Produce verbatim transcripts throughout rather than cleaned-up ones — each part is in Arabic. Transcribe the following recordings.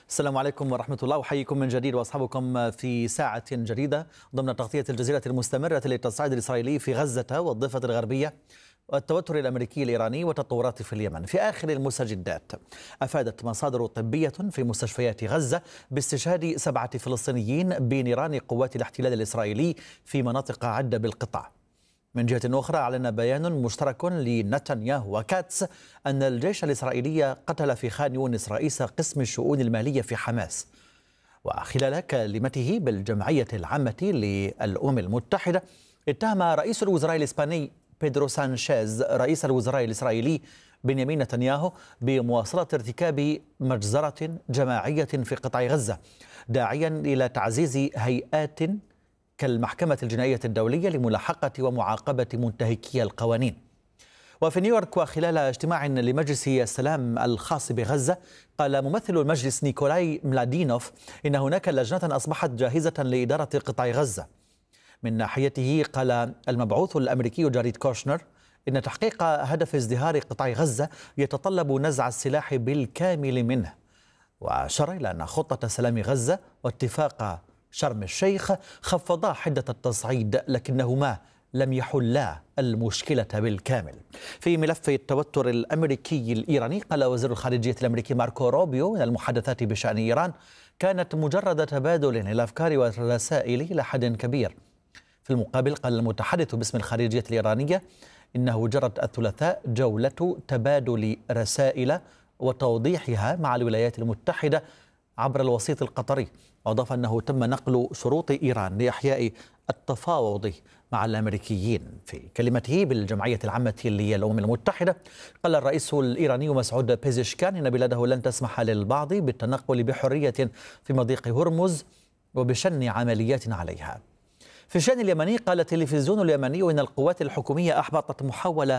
السلام عليكم ورحمة الله، أحييكم من جديد وأصحابكم في ساعة جديدة ضمن تغطية الجزيرة المستمرة للتصعيد الإسرائيلي في غزة والضفة الغربية والتوتر الأمريكي الإيراني والتطورات في اليمن. في آخر المستجدات، أفادت مصادر طبية في مستشفيات غزة باستشهاد سبعة فلسطينيين بنيران قوات الاحتلال الإسرائيلي في مناطق عدة بالقطاع. من جهة أخرى، أعلن بيان مشترك لنتنياهو وكاتس أن الجيش الإسرائيلي قتل في خان يونس رئيس قسم الشؤون المالية في حماس. وخلال كلمته بالجمعية العامة للأمم المتحدة، اتهم رئيس الوزراء الإسباني بيدرو سانشيز رئيس الوزراء الإسرائيلي بنيامين نتنياهو بمواصلة ارتكاب مجزرة جماعية في قطاع غزة، داعيا إلى تعزيز هيئات كالمحكمة الجنائية الدولية لملاحقة ومعاقبة منتهكي القوانين. وفي نيويورك، وخلال اجتماع لمجلس السلام الخاص بغزة، قال ممثل المجلس نيكولاي ملادينوف إن هناك لجنة أصبحت جاهزة لإدارة قطاع غزة. من ناحيته، قال المبعوث الأمريكي جاريد كوشنر إن تحقيق هدف ازدهار قطاع غزة يتطلب نزع السلاح بالكامل منه، وأشار إلى أن خطة سلام غزة واتفاق شرم الشيخ خفضا حدة التصعيد، لكنهما لم يحلا المشكلة بالكامل. في ملف التوتر الأمريكي الإيراني، قال وزير الخارجية الأمريكي ماركو روبيو إن المحادثات بشأن إيران كانت مجرد تبادل للأفكار والرسائل إلى حد كبير. في المقابل، قال المتحدث باسم الخارجية الإيرانية إنه جرت الثلاثاء جولة تبادل رسائل وتوضيحها مع الولايات المتحدة عبر الوسيط القطري. وأضاف أنه تم نقل شروط إيران لإحياء التفاوض مع الأمريكيين. في كلمته بالجمعية العامة للأمم المتحدة، قال الرئيس الإيراني مسعود بيزشكان إن بلاده لن تسمح للبعض بالتنقل بحرية في مضيق هرمز وبشن عمليات عليها. في الشأن اليمني، قال التلفزيون اليمني إن القوات الحكومية أحبطت محاولة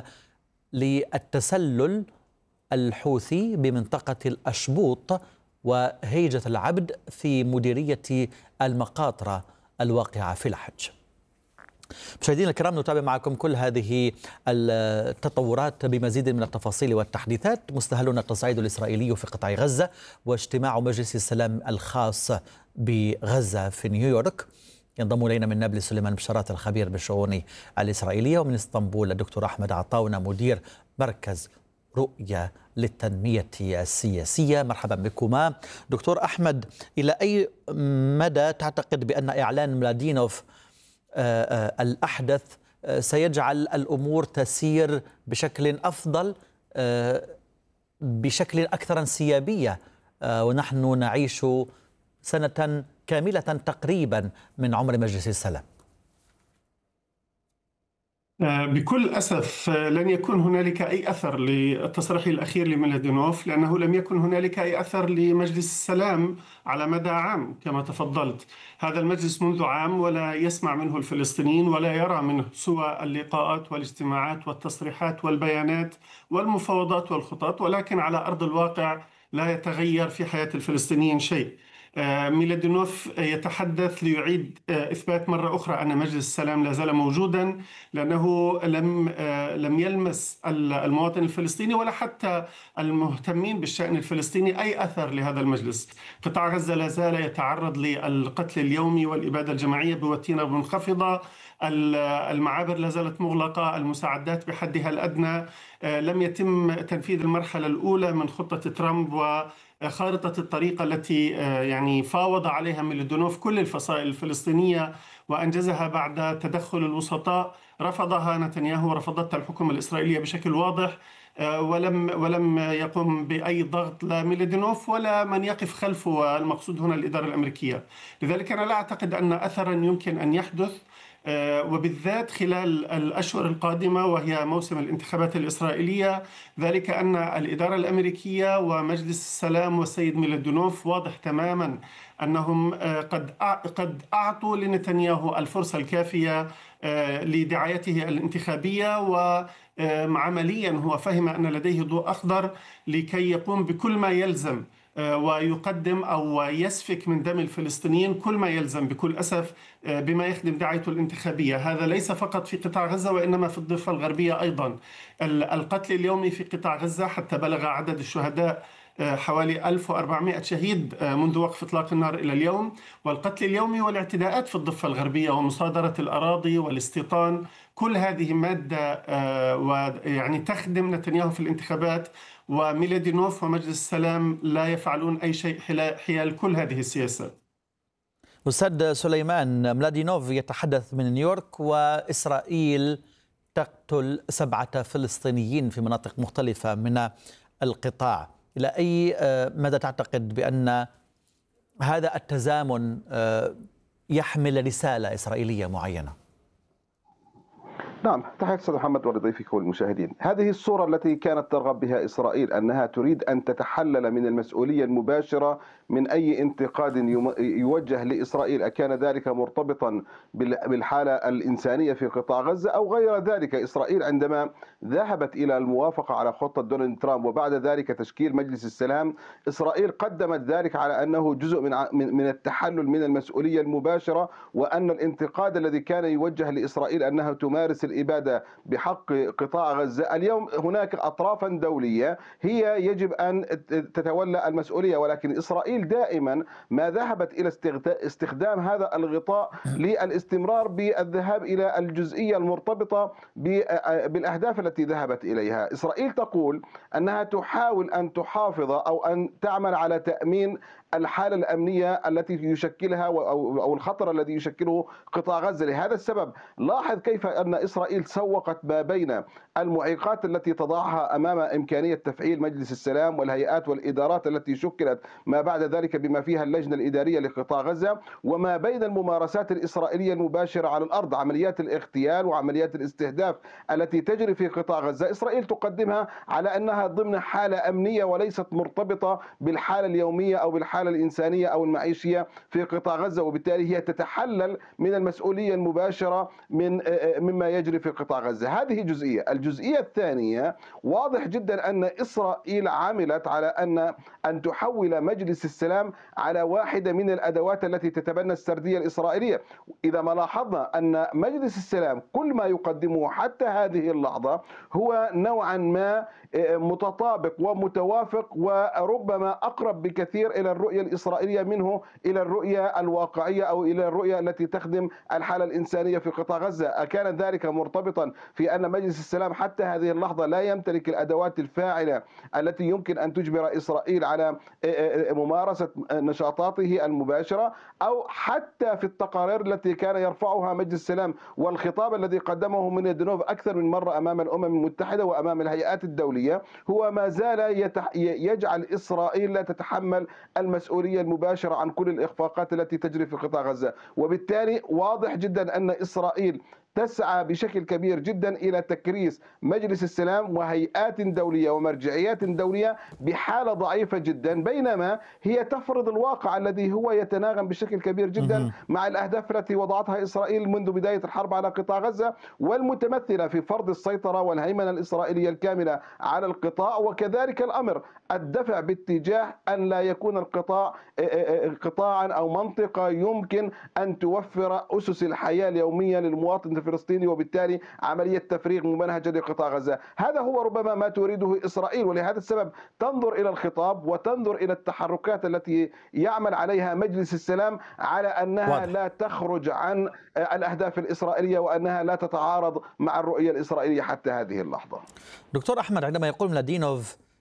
للتسلل الحوثي بمنطقة الأشبوط وهيجة العبد في مديرية المقاطرة الواقعة في لحج. مشاهدينا الكرام، نتابع معكم كل هذه التطورات بمزيد من التفاصيل والتحديثات. مستهلون التصعيد الإسرائيلي في قطاع غزة واجتماع مجلس السلام الخاص بغزة في نيويورك. ينضم إلينا من نابلس سليمان بشارات الخبير بالشؤون الإسرائيلية، ومن اسطنبول الدكتور أحمد عطاونة مدير مركز رؤية للتنمية السياسية. مرحبا بكما. دكتور أحمد، إلى أي مدى تعتقد بأن إعلان ملادينوف الأحدث سيجعل الأمور تسير بشكل أفضل، بشكل أكثر انسيابية، ونحن نعيش سنة كاملة تقريبا من عمر مجلس السلام؟ بكل أسف لن يكون هنالك أي أثر للتصريح الأخير لميلادينوف، لأنه لم يكن هنالك أي أثر لمجلس السلام على مدى عام كما تفضلت. هذا المجلس منذ عام ولا يسمع منه الفلسطينيين ولا يرى منه سوى اللقاءات والاجتماعات والتصريحات والبيانات والمفاوضات والخطط، ولكن على أرض الواقع لا يتغير في حياة الفلسطينيين شيء. ميلادينوف يتحدث ليعيد إثبات مرة أخرى أن مجلس السلام لا زال موجودا، لأنه لم لم يلمس المواطن الفلسطيني ولا حتى المهتمين بالشأن الفلسطيني أي أثر لهذا المجلس. قطاع غزة لا زال يتعرض للقتل اليومي والإبادة الجماعية بوتيرة منخفضة، المعابر لا زالت مغلقة، المساعدات بحدها الأدنى، لم يتم تنفيذ المرحلة الأولى من خطة ترامب و خارطة الطريقة التي يعني فاوض عليها ميلادينوف كل الفصائل الفلسطينية وأنجزها بعد تدخل الوسطاء. رفضها نتنياهو ورفضتها الحكومة الإسرائيلية بشكل واضح، ولم ولم يقوم بأي ضغط لا ميلادينوف ولا من يقف خلفه، والمقصود هنا الإدارة الأمريكية. لذلك أنا لا أعتقد أن أثرا يمكن أن يحدث، وبالذات خلال الأشهر القادمة وهي موسم الانتخابات الإسرائيلية. ذلك أن الإدارة الأمريكية ومجلس السلام والسيد ميلادينوف واضح تماما أنهم قد قد أعطوا لنتنياهو الفرصة الكافية لدعايته الانتخابية، وعمليا هو فهم أن لديه ضوء أخضر لكي يقوم بكل ما يلزم ويقدم أو يسفك من دم الفلسطينيين كل ما يلزم بكل أسف بما يخدم دعايته الانتخابية. هذا ليس فقط في قطاع غزة وإنما في الضفة الغربية أيضا. القتل اليومي في قطاع غزة حتى بلغ عدد الشهداء حوالي ألف وأربعمائة شهيد منذ وقف إطلاق النار إلى اليوم، والقتل اليومي والاعتداءات في الضفة الغربية ومصادرة الأراضي والاستيطان، كل هذه مادة ويعني تخدم نتنياهو في الانتخابات، وميلادينوف ومجلس السلام لا يفعلون أي شيء حيال كل هذه السياسات. أستاذ سليمان، ميلادينوف يتحدث من نيويورك وإسرائيل تقتل سبعة فلسطينيين في مناطق مختلفة من القطاع. إلى أي مدى تعتقد بأن هذا التزامن يحمل رسالة إسرائيلية معينة؟ نعم، تحية أستاذ محمد ولضيفك والمشاهدين. هذه الصورة التي كانت ترغب بها إسرائيل أنها تريد أن تتحلل من المسؤولية المباشرة من أي انتقاد يوجه لإسرائيل، أكان ذلك مرتبطا بالحالة الإنسانية في قطاع غزة أو غير ذلك. إسرائيل عندما ذهبت إلى الموافقة على خطة دونالد ترامب وبعد ذلك تشكيل مجلس السلام، إسرائيل قدمت ذلك على أنه جزء من من التحلل من المسؤولية المباشرة، وأن الانتقاد الذي كان يوجه لإسرائيل أنها تمارس الإبادة بحق قطاع غزة، اليوم هناك أطرافا دولية هي يجب أن تتولى المسؤولية، ولكن إسرائيل دائما ما ذهبت إلى استخدام هذا الغطاء للاستمرار بالذهاب إلى الجزئية المرتبطة بالأهداف التي ذهبت إليها. إسرائيل تقول أنها تحاول أن تحافظ أو أن تعمل على تأمين الحالة الأمنية التي يشكلها أو الخطر الذي يشكله قطاع غزة. لهذا السبب لاحظ كيف أن إسرائيل سوقت ما بين المعيقات التي تضعها أمام إمكانية تفعيل مجلس السلام والهيئات والإدارات التي شكلت ما بعد ذلك بما فيها اللجنة الإدارية لقطاع غزة، وما بين الممارسات الإسرائيلية المباشرة على الأرض، عمليات الاغتيال وعمليات الاستهداف التي تجري في قطاع غزة. إسرائيل تقدمها على أنها ضمن حالة أمنية وليست مرتبطة بالحالة اليومية أو بالحالة الإنسانية أو المعيشية في قطاع غزة، وبالتالي هي تتحلل من المسؤولية المباشرة من مما يجري في قطاع غزة. هذه جزئية. الجزئية الثانية، واضح جدا أن إسرائيل عملت على أن أن تحول مجلس السلام على واحدة من الأدوات التي تتبنى السردية الإسرائيلية. إذا ما لاحظنا أن مجلس السلام كل ما يقدمه حتى هذه اللحظة هو نوعا ما متطابق ومتوافق وربما أقرب بكثير إلى الرؤية الإسرائيلية منه إلى الرؤية الواقعية أو إلى الرؤية التي تخدم الحالة الإنسانية في قطاع غزة. كان ذلك مرتبطا في أن مجلس السلام حتى هذه اللحظة لا يمتلك الأدوات الفاعلة التي يمكن أن تجبر إسرائيل على ممارسة نشاطاته المباشرة، أو حتى في التقارير التي كان يرفعها مجلس السلام والخطاب الذي قدمه من الدنوب أكثر من مرة أمام الأمم المتحدة وأمام الهيئات الدولية، هو ما زال يجعل إسرائيل لا تتحمل المسؤولية المباشرة عن كل الإخفاقات التي تجري في قطاع غزة. وبالتالي واضح جدا أن إسرائيل تسعى بشكل كبير جدا إلى تكريس مجلس السلام وهيئات دولية ومرجعيات دولية بحالة ضعيفة جدا، بينما هي تفرض الواقع الذي هو يتناغم بشكل كبير جدا مع الأهداف التي وضعتها إسرائيل منذ بداية الحرب على قطاع غزة، والمتمثلة في فرض السيطرة والهيمنة الإسرائيلية الكاملة على القطاع، وكذلك الأمر الدفع باتجاه أن لا يكون القطاع قطاعا أو منطقة يمكن أن توفر أسس الحياة اليومية للمواطن الفلسطيني، وبالتالي عملية تفريغ ممنهجة لقطاع غزة. هذا هو ربما ما تريده إسرائيل، ولهذا السبب تنظر إلى الخطاب وتنظر إلى التحركات التي يعمل عليها مجلس السلام على أنها واضح. لا تخرج عن الأهداف الإسرائيلية وأنها لا تتعارض مع الرؤية الإسرائيلية حتى هذه اللحظة. دكتور أحمد، عندما يقول ميلادينوف